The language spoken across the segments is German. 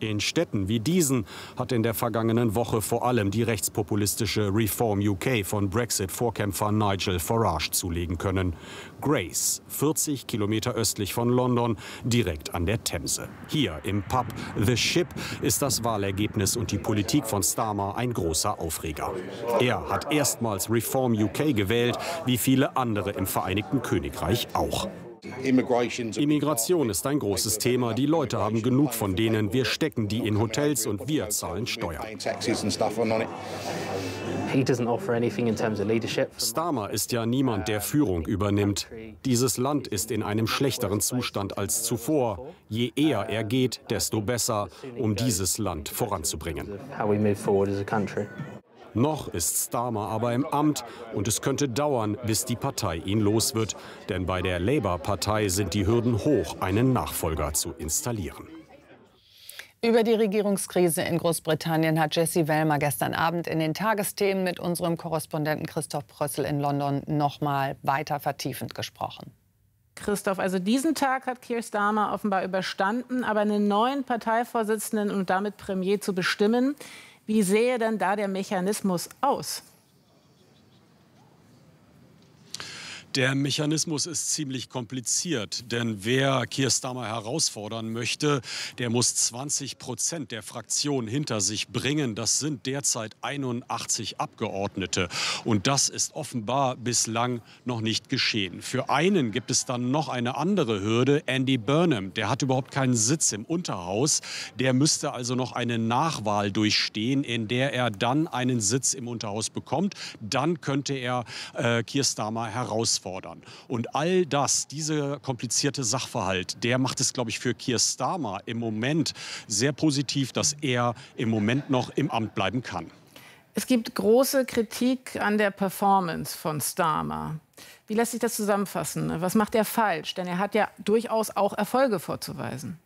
In Städten wie diesen hat in der vergangenen Woche vor allem die rechtspopulistische Reform UK von Brexit-Vorkämpfer Nigel Farage zulegen können. Grace, 40 Kilometer östlich von London, direkt an der Themse. Hier im Pub The Ship ist das Wahlergebnis und die Politik von Starmer ein großer Aufreger. Er hat erstmals Reform UK gewählt, wie viele andere im Vereinigten Königreich auch. Immigration ist ein großes Thema. Die Leute haben genug von denen. Wir stecken die in Hotels und wir zahlen Steuern. Starmer ist ja niemand, der Führung übernimmt. Dieses Land ist in einem schlechteren Zustand als zuvor. Je eher er geht, desto besser, um dieses Land voranzubringen. Noch ist Starmer aber im Amt und es könnte dauern, bis die Partei ihn los wird. Denn bei der Labour-Partei sind die Hürden hoch, einen Nachfolger zu installieren. Über die Regierungskrise in Großbritannien hat Jessie Wellmer gestern Abend in den Tagesthemen mit unserem Korrespondenten Christoph Prössel in London noch mal weiter vertiefend gesprochen. Christoph, also diesen Tag hat Keir Starmer offenbar überstanden, aber einen neuen Parteivorsitzenden und damit Premier zu bestimmen. Wie sähe denn da der Mechanismus aus? Der Mechanismus ist ziemlich kompliziert, denn wer Keir Starmer herausfordern möchte, der muss 20% der Fraktion hinter sich bringen. Das sind derzeit 81 Abgeordnete und das ist offenbar bislang noch nicht geschehen. Für einen gibt es dann noch eine andere Hürde, Andy Burnham. Der hat überhaupt keinen Sitz im Unterhaus. Der müsste also noch eine Nachwahl durchstehen, in der er dann einen Sitz im Unterhaus bekommt. Dann könnte er Keir Starmer herausfordern. Und all das, dieser komplizierte Sachverhalt, der macht es, glaube ich, für Keir Starmer im Moment sehr positiv, dass er im Moment noch im Amt bleiben kann. Es gibt große Kritik an der Performance von Starmer. Wie lässt sich das zusammenfassen? Was macht er falsch? Denn er hat ja durchaus auch Erfolge vorzuweisen.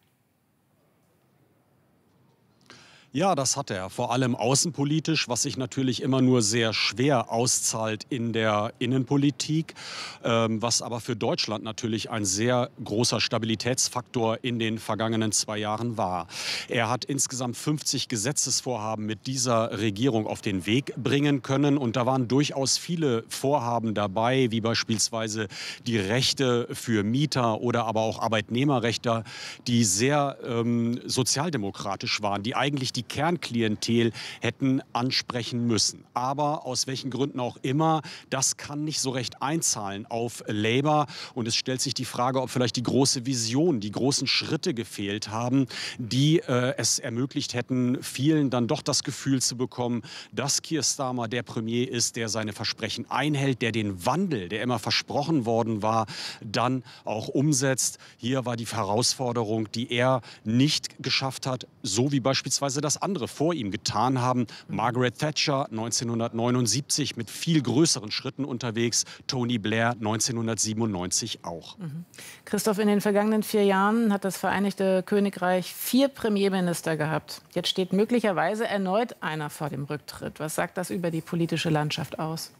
Ja, das hat er. Vor allem außenpolitisch, was sich natürlich immer nur sehr schwer auszahlt in der Innenpolitik, was aber für Deutschland natürlich ein sehr großer Stabilitätsfaktor in den vergangenen 2 Jahren war. Er hat insgesamt 50 Gesetzesvorhaben mit dieser Regierung auf den Weg bringen können. Und da waren durchaus viele Vorhaben dabei, wie beispielsweise die Rechte für Mieter oder aber auch Arbeitnehmerrechte, die sehr sozialdemokratisch waren, die eigentlich die Kernklientel hätten ansprechen müssen. Aber aus welchen Gründen auch immer, das kann nicht so recht einzahlen auf Labour. Und es stellt sich die Frage, ob vielleicht die große Vision, die großen Schritte gefehlt haben, die es ermöglicht hätten, vielen dann doch das Gefühl zu bekommen, dass Keir Starmer der Premier ist, der seine Versprechen einhält, der den Wandel, der immer versprochen worden war, dann auch umsetzt. Hier war die Herausforderung, die er nicht geschafft hat, so wie beispielsweise das andere vor ihm getan haben. Margaret Thatcher 1979 mit viel größeren Schritten unterwegs, Tony Blair 1997 auch. Christoph, in den vergangenen 4 Jahren hat das Vereinigte Königreich 4 Premierminister gehabt. Jetzt steht möglicherweise erneut einer vor dem Rücktritt. Was sagt das über die politische Landschaft aus?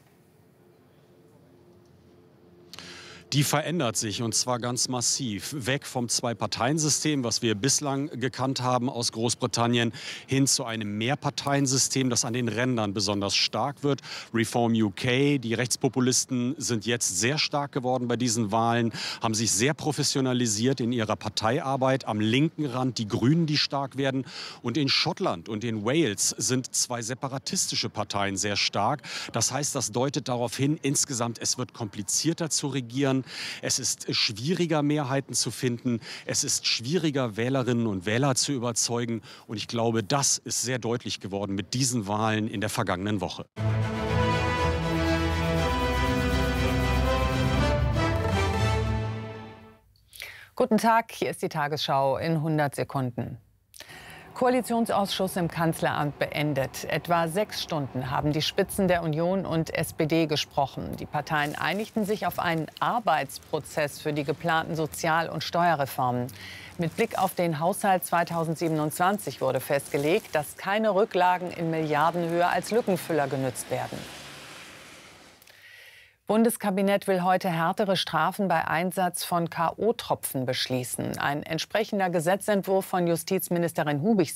Die verändert sich und zwar ganz massiv. Weg vom Zwei-Parteien-System, was wir bislang gekannt haben aus Großbritannien, hin zu einem Mehrparteiensystem, das an den Rändern besonders stark wird. Reform UK, die Rechtspopulisten sind jetzt sehr stark geworden bei diesen Wahlen, haben sich sehr professionalisiert in ihrer Parteiarbeit. Am linken Rand die Grünen, die stark werden. Und in Schottland und in Wales sind 2 separatistische Parteien sehr stark. Das heißt, das deutet darauf hin, insgesamt, es wird komplizierter zu regieren. Es ist schwieriger, Mehrheiten zu finden. Es ist schwieriger, Wählerinnen und Wähler zu überzeugen. Und ich glaube, das ist sehr deutlich geworden mit diesen Wahlen in der vergangenen Woche. Guten Tag, hier ist die Tagesschau in 100 Sekunden. Koalitionsausschuss im Kanzleramt beendet. Etwa 6 Stunden haben die Spitzen der Union und SPD gesprochen. Die Parteien einigten sich auf einen Arbeitsprozess für die geplanten Sozial- und Steuerreformen. Mit Blick auf den Haushalt 2027 wurde festgelegt, dass keine Rücklagen in Milliardenhöhe als Lückenfüller genutzt werden. Bundeskabinett will heute härtere Strafen bei Einsatz von K.O.-Tropfen beschließen. Ein entsprechender Gesetzentwurf von Justizministerin Hubig